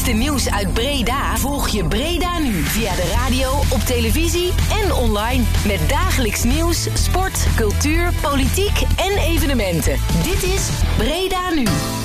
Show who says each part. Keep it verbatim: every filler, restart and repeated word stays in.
Speaker 1: laatste nieuws uit Breda volg je Breda nu via de radio, op televisie en online. Met dagelijks nieuws, sport, cultuur, politiek en evenementen. Dit is Breda Nu.